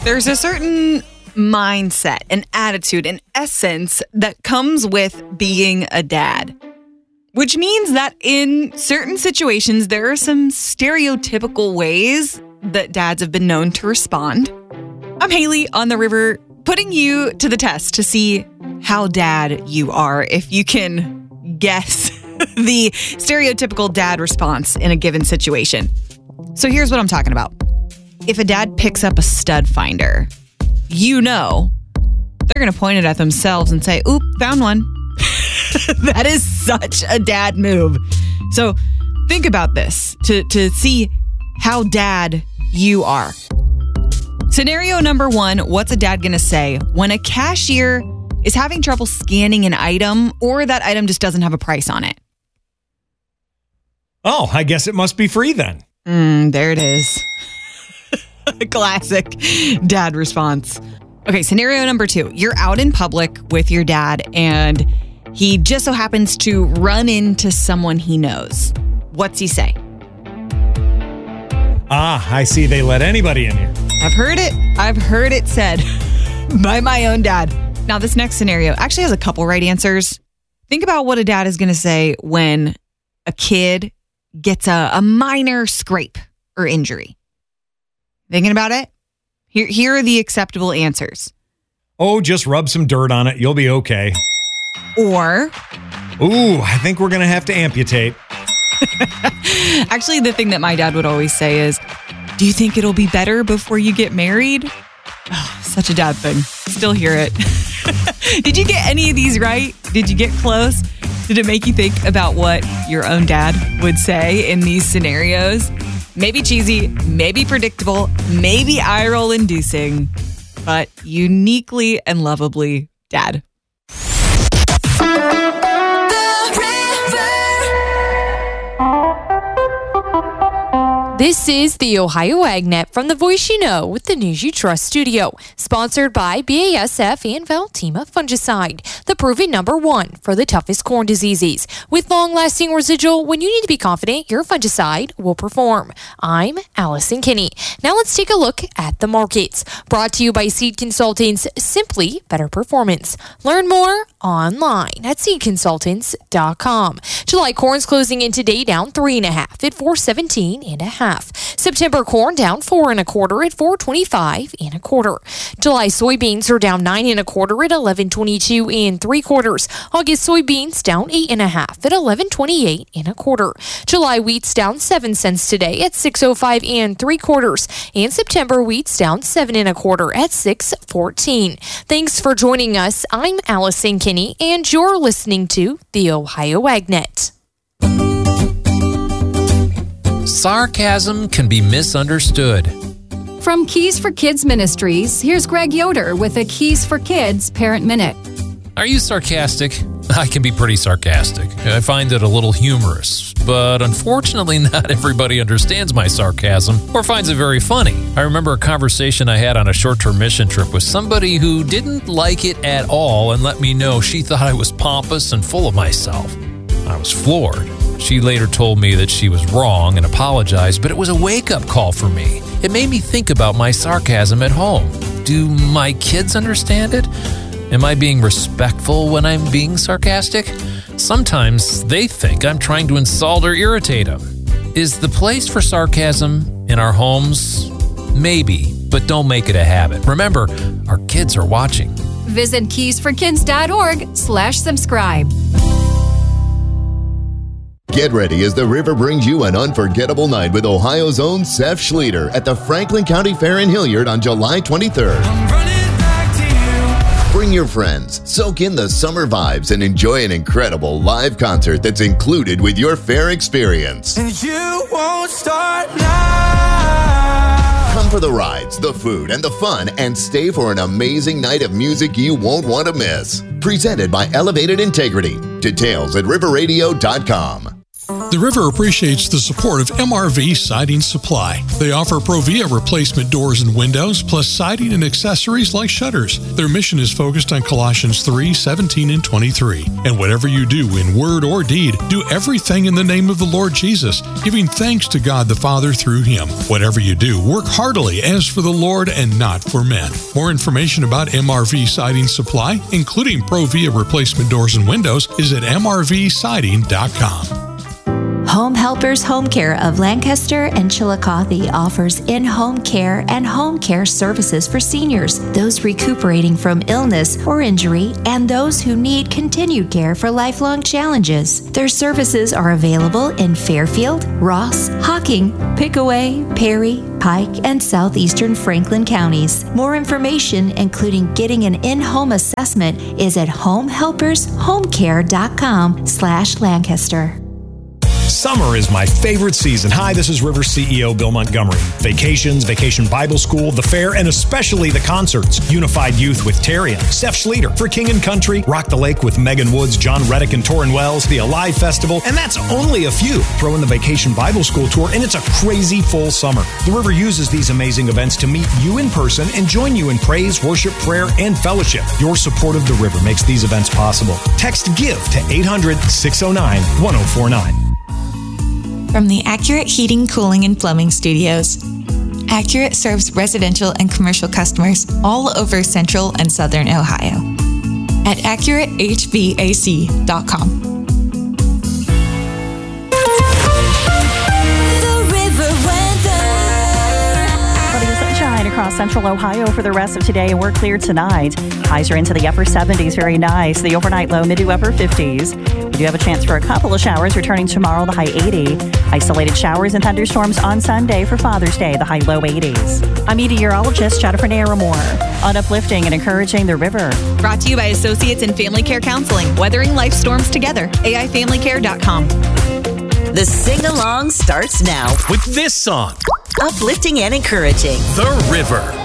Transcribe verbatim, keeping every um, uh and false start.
There's a certain mindset, an attitude, an essence that comes with being a dad, which means that in certain situations, there are some stereotypical ways that dads have been known to respond. I'm Haley on the River, putting you to the test to see how dad you are, if you can guess the stereotypical dad response in a given situation. So here's what I'm talking about. If a dad picks up a stud finder, you know they're going to point it at themselves and say, oop, found one. That is such a dad move. So think about this to, to see how dad you are. Scenario number one, what's a dad going to say when a cashier is having trouble scanning an item or that item just doesn't have a price on it? Oh, I guess it must be free then. Mm, there it is. Classic dad response. Okay, scenario number two. You're out in public with your dad and he just so happens to run into someone he knows. What's he say? Ah, I see they let anybody in here. I've heard it. I've heard it said by my own dad. Now, this next scenario actually has a couple right answers. Think about what a dad is going to say when a kid gets a, a minor scrape or injury. Thinking about it? Here, here are the acceptable answers. Oh, just rub some dirt on it. You'll be okay. Or, ooh, I think we're going to have to amputate. Actually, the thing that my dad would always say is, do you think it'll be better before you get married? Oh, such a dad thing. Still hear it. Did you get any of these right? Did you get close? Did it make you think about what your own dad would say in these scenarios? Maybe cheesy, maybe predictable, maybe eye-roll inducing, but uniquely and lovably dad. This is the Ohio AgNet from the Voice You Know with the News You Trust studio, sponsored by B A S F and Valtima Fungicide, the proven number one for the toughest corn diseases. With long-lasting residual, when you need to be confident your fungicide will perform. I'm Allison Kinney. Now let's take a look at the markets. Brought to you by Seed Consultants, simply better performance. Learn more online at seed consultants dot com. July corn's closing in today down three and a half at four seventeen and a half. September corn down four and a quarter at four twenty-five and a quarter. July soybeans are down nine and a quarter at eleven twenty-two and three quarters. August soybeans down eight and a half at eleven twenty-eight and a quarter. July wheat's down seven cents today at six oh five and three quarters. And September wheat's down seven and a quarter at six fourteen. Thanks for joining us. I'm Allison Kinney, and you're listening to the Ohio AgNet. Sarcasm can be misunderstood. From Keys for Kids Ministries, here's Greg Yoder with a Keys for Kids Parent Minute. Are you sarcastic? I can be pretty sarcastic. I find it a little humorous, but unfortunately not everybody understands my sarcasm or finds it very funny. I remember a conversation I had on a short-term mission trip with somebody who didn't like it at all and let me know she thought I was pompous and full of myself. I was floored. She later told me that she was wrong and apologized, but it was a wake-up call for me. It made me think about my sarcasm at home. Do my kids understand it? Am I being respectful when I'm being sarcastic? Sometimes they think I'm trying to insult or irritate them. Is the place for sarcasm in our homes? Maybe, but don't make it a habit. Remember, our kids are watching. Visit keys for kids dot org slash subscribe. Get ready as the River brings you an unforgettable night with Ohio's own Seth Schlueter at the Franklin County Fair in Hilliard on July twenty-third. Bring your friends, soak in the summer vibes, and enjoy an incredible live concert that's included with your fair experience. And you won't start now. Come for the rides, the food, and the fun, and stay for an amazing night of music you won't want to miss. Presented by Elevated Integrity. Details at river radio dot com. The River appreciates the support of M R V Siding Supply. They offer Provia replacement doors and windows, plus siding and accessories like shutters. Their mission is focused on Colossians three, seventeen, and twenty-three. And whatever you do in word or deed, do everything in the name of the Lord Jesus, giving thanks to God the Father through Him. Whatever you do, work heartily as for the Lord and not for men. More information about M R V Siding Supply, including Provia replacement doors and windows, is at m r v siding dot com. Home Helpers Home Care of Lancaster and Chillicothe offers in-home care and home care services for seniors, those recuperating from illness or injury, and those who need continued care for lifelong challenges. Their services are available in Fairfield, Ross, Hocking, Pickaway, Perry, Pike, and southeastern Franklin counties. More information, including getting an in-home assessment, is at home helpers home care dot com slash Lancaster. Summer is my favorite season. Hi, this is River C E O Bill Montgomery. Vacations, Vacation Bible School, the fair, and especially the concerts. Unified Youth with Terry and Steph Schlueter. For King and Country, Rock the Lake with Megan Woods, John Reddick, and Torrin Wells. The Alive Festival, and that's only a few. Throw in the Vacation Bible School Tour, and it's a crazy full summer. The River uses these amazing events to meet you in person and join you in praise, worship, prayer, and fellowship. Your support of the River makes these events possible. Text GIVE to eight hundred, six oh nine, one oh four nine. From the Accurate Heating, Cooling, and Plumbing Studios. Accurate serves residential and commercial customers all over central and southern Ohio. At accurate h v a c dot com. Sunshine across central Ohio for the rest of today, and we're clear tonight. Highs are into the upper seventies, very nice. The overnight low mid to upper fifties. We do have a chance for a couple of showers returning tomorrow, the high eighty. Isolated showers and thunderstorms on Sunday for Father's Day, the high low eighties. I'm meteorologist Jennifer Naramore on uplifting and encouraging the river. Brought to you by Associates in Family Care Counseling, weathering life storms together. a i family care dot com. The sing-along starts now with this song. Uplifting and encouraging. The River.